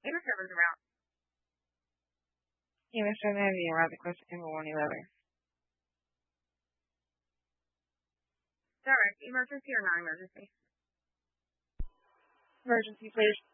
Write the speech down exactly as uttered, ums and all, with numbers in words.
Labor servers around. Yeah, Mister Navy around the question number one eleven. Direct, emergency or non-emergency? Emergency, please.